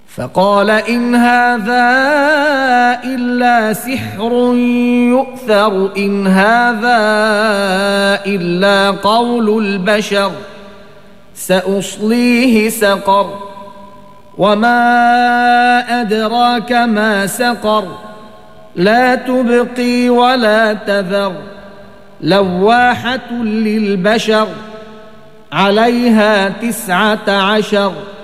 فقال إن هذا إلا سحر يؤثر إن هذا إلا قول البشر سأصليه سقر وما أدراك ما سقر لا تبقي ولا تذر لواحة للبشر عليها 19